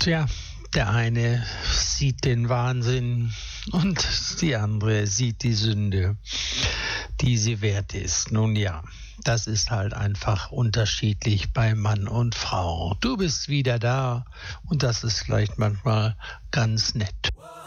Tja, der eine sieht den Wahnsinn und die andere sieht die Sünde, die sie wert ist. Nun ja, das ist halt einfach unterschiedlich bei Mann und Frau. Du bist wieder da und das ist vielleicht manchmal ganz nett.